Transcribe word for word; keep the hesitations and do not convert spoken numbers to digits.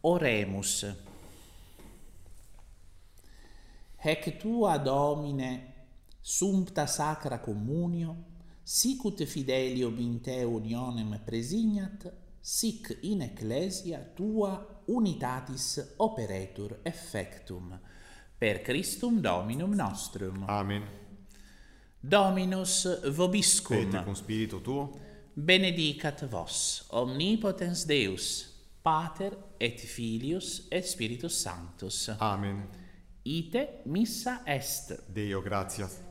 Oremus. Hec tua Domine sumpta sacra communio, sicut fidelium in te unionem presignat, sic in ecclesia tua unitatis operetur effectum. Per Christum Dominum nostrum. Amen. Dominus vobiscum. Et cum spiritu tuo. Benedicat vos, omnipotens Deus, Pater et Filius et Spiritus Sanctus. Amen. Ite missa est. Deo gratias.